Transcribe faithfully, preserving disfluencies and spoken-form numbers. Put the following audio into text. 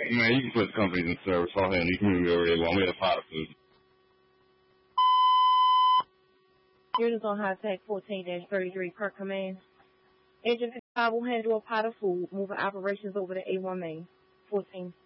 Man, you can put the companies in service. I'll handle you can move over there. We had a pot of food. Units on high tech fourteen thirty-three per command. Agent fifty-five will handle a pot of food, moving operations over to A one main. fourteen.